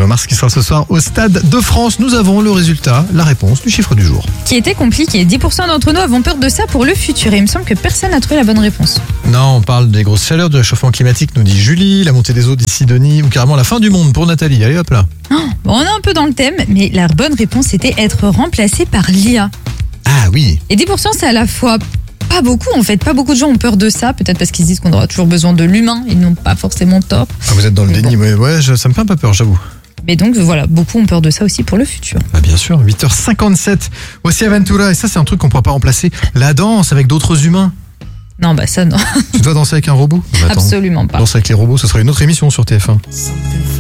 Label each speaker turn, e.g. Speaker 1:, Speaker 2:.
Speaker 1: Bruno Mars qui sera ce soir au Stade de France. Nous avons le résultat, la réponse du chiffre du jour.
Speaker 2: Qui était compliqué. 10% d'entre nous avons peur de ça pour le futur. Et il me semble que personne n'a trouvé la bonne réponse.
Speaker 1: Non, on parle des grosses chaleurs, du réchauffement climatique, nous dit Julie, la montée des eaux d'ici Denis, ou carrément la fin du monde pour Nathalie. Allez hop là.
Speaker 2: Bon, on est un peu dans le thème, mais la bonne réponse était être remplacé par l'IA.
Speaker 1: Ah oui.
Speaker 2: Et 10% c'est à la fois pas beaucoup en fait. Pas beaucoup de gens ont peur de ça. Peut-être parce qu'ils se disent qu'on aura toujours besoin de l'humain. Ils n'ont pas forcément tort.
Speaker 1: Ah, vous êtes dans le
Speaker 2: Mais
Speaker 1: déni, ça me fait un peu peur, j'avoue.
Speaker 2: Mais donc voilà, beaucoup ont peur de ça aussi pour le futur.
Speaker 1: Ah bien sûr, 8h57. Voici Aventura, et ça c'est un truc qu'on ne pourra pas remplacer. La danse avec d'autres humains.
Speaker 2: Non, bah ça non.
Speaker 1: Tu dois danser avec un robot?
Speaker 2: Absolument pas.
Speaker 1: Danser avec les robots, ce sera une autre émission sur TF1.